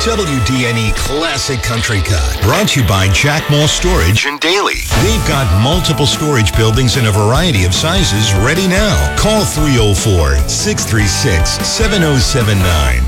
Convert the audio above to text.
WDNE Classic Country Cut. Brought to you by Jack Mall Storage in Daly. They've got multiple storage buildings in a variety of sizes ready now. Call 304-636-7079.